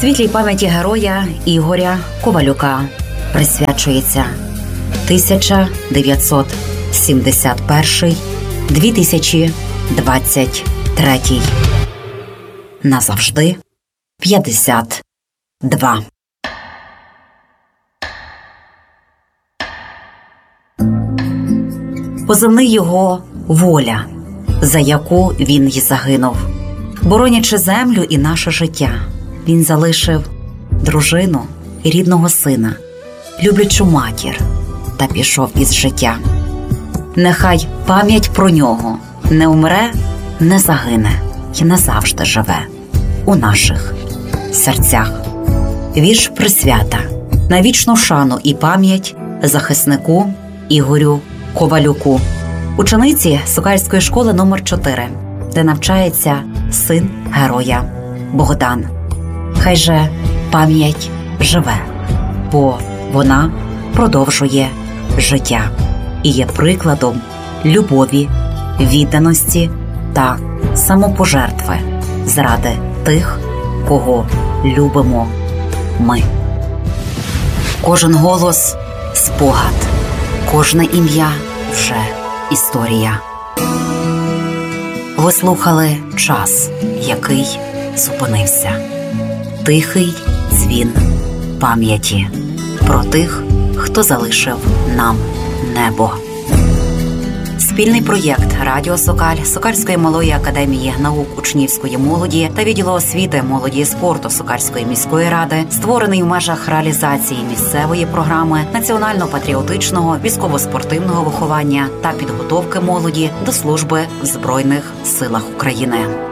Світлій пам'яті героя Ігоря Ковалюка присвячується 1971-2023. Назавжди 52. Позивний його «Воля», за яку він й загинув. Боронячи землю і наше життя, він залишив дружину і рідного сина, люблячу матір, та пішов із життя. Нехай пам'ять про нього не умре, не загине і назавжди живе у наших серцях. Вірш присвята на вічну шану і пам'ять захиснику Ігорю Ковалюку, учениці Сокальської школи номер 4, де навчається син героя Богдан. Хай же пам'ять живе, бо вона продовжує життя і є прикладом любові, відданості та самопожертви заради тих, кого любимо ми. Кожен голос – спогад, кожне ім'я – вже історія. Ви слухали «Час, який зупинився». Тихий дзвін пам'яті про тих, хто залишив нам небо. Спільний проєкт Радіо Сокаль, Сокальської малої академії наук учнівської молоді та відділу освіти, молоді і спорту Сокальської міської ради, створений в межах реалізації місцевої програми національно-патріотичного військово-спортивного виховання та підготовки молоді до служби в Збройних силах України.